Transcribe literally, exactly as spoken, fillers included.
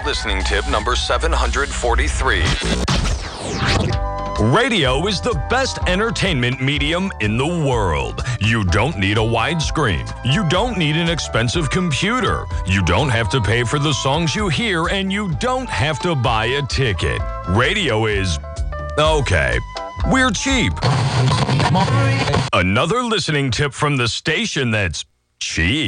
Listening tip number seven hundred forty-three. Radio is the best entertainment medium in the world. You don't need a widescreen. You don't need an expensive computer. You don't have to pay for the songs you hear, and you don't have to buy a ticket. Radio is... okay. We're cheap. Another listening tip from the station that's cheap.